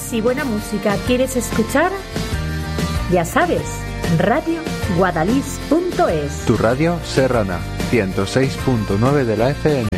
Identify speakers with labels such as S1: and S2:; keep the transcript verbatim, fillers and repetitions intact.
S1: más y buena música quieres escuchar, ya sabes, radio guadalix punto es.
S2: Tu radio serrana, ciento seis punto nueve de la F M.